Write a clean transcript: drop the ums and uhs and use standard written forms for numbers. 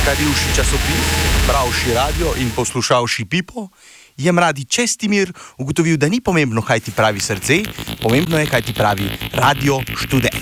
kadilši časopis, bravši radio in poslušalši Pipo, je mladi Čestimir ugotovil, da ni pomembno, kaj ti pravi srce, pomembno je, kaj ti pravi radio študent.